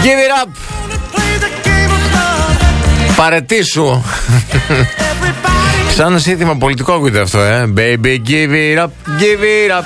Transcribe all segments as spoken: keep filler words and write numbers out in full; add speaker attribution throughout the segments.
Speaker 1: Give it up. Παρετήσου. Σαν σύνθημα πολιτικό ακούγεται αυτό, ε. Baby, give it up, give it up.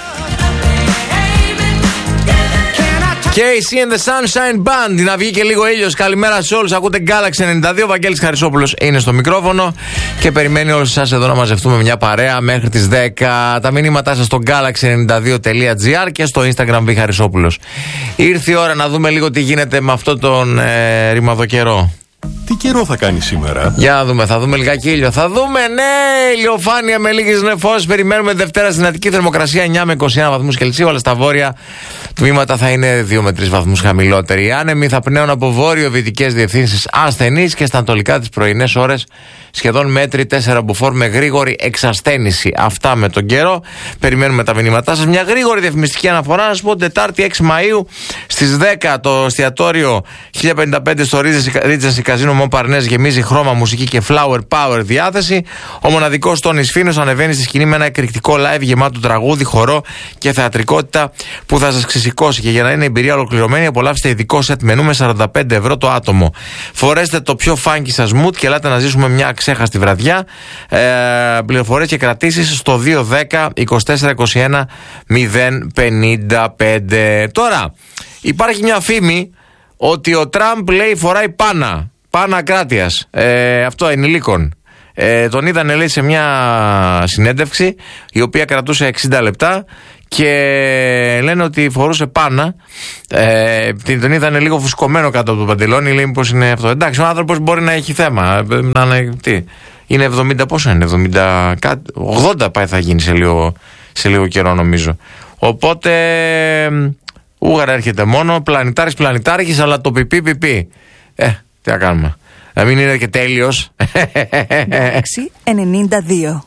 Speaker 1: κέι σι and the Sunshine Band. Να βγει και λίγο ήλιος. Καλημέρα σε όλους. Ακούτε Galaxy ενενήντα δύο. Βαγγέλης Χαρισόπουλος είναι στο μικρόφωνο και περιμένει όλους εσάς εδώ να μαζευτούμε μια παρέα μέχρι τις δέκα. Τα μηνύματά σας στο galaxy ενενήντα δύο τελεία τζι άρ και στο Instagram Β Χαρισόπουλος. Ήρθε η ώρα να δούμε λίγο τι γίνεται με αυτόν τον ε, ρημαδοκαιρό.
Speaker 2: Τι καιρό θα κάνει σήμερα?
Speaker 1: Για να δούμε, θα δούμε λιγάκι ήλιο. Θα δούμε, ναι, ηλιοφάνεια με λίγες νεφώσεις. Περιμένουμε Δευτέρα στην Αττική θερμοκρασία εννιά με είκοσι ένα βαθμούς Κελσίου, αλλά στα βόρεια τμήματα θα είναι δύο με τρεις βαθμούς χαμηλότεροι. Οι άνεμοι θα πνέουν από βόρειο-δυτικές διευθύνσεις ασθενείς και στα ανατολικά τις πρωινές ώρες σχεδόν μέτρη τέσσερα μποφόρ με γρήγορη εξασθένηση. Αυτά με τον καιρό. Περιμένουμε τα μηνύματά σας. Μια γρήγορη διαφημιστική αναφορά. Να σας πω, Τετάρτη έξι Μαΐου στις δέκα το εστιατόριο χίλια πενήντα πέντε στο Regency Casino Montparnasse γεμίζει χρώμα, μουσική και flower power διάθεση. Ο μοναδικός Τόνις Φίνος ανεβαίνει στη σκηνή με ένα εκρηκτικό live γεμάτο τραγούδι, χορό και θεατρικότητα που θα σας ξεσηκώσει. Και για να είναι εμπειρία ολοκληρωμένη, απολαύστε ειδικό set μενού με σαράντα πέντε ευρώ το άτομο. Φορέστε το πιο funky σας mood και ελάτε να ζήσουμε μια ξέχαστη βραδιά. Ε, πληροφορίες και κρατήσεις στο δύο δέκα είκοσι τέσσερα είκοσι ένα μηδέν πενήντα πέντε. Τώρα, υπάρχει μια φήμη ότι ο Τραμπ λέει φοράει πάνα. Πάνα κράτειας. Ε, αυτό ενηλίκων. Ε, τον είδανε, λέει, σε μια συνέντευξη η οποία κρατούσε εξήντα λεπτά και λένε ότι φορούσε πάνα. Ε, τον είδανε λίγο φουσκωμένο κάτω από το παντελόνι. Λέει μήπως είναι αυτό. Εντάξει, ο άνθρωπος μπορεί να έχει θέμα. Να είναι, τι, είναι εβδομήντα, πόσο είναι, εβδομήντα, ογδόντα πάει θα γίνει σε λίγο, σε λίγο καιρό νομίζω. Οπότε Ούγαρα έρχεται μόνο, πλανητάρης πλανητάρχης, αλλά το πιπί πιπί. Ε, τι να κάνουμε. Να μην είναι και τέλειος.
Speaker 3: Galaxy ενενήντα δύο.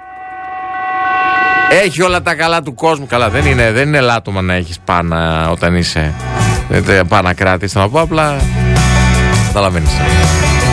Speaker 1: Έχει όλα τα καλά του κόσμου. Καλά, δεν είναι, δεν είναι λάτωμα να έχεις πάνα όταν είσαι πάνα κράτης. Να πω απλά. Καταλαβαίνεις.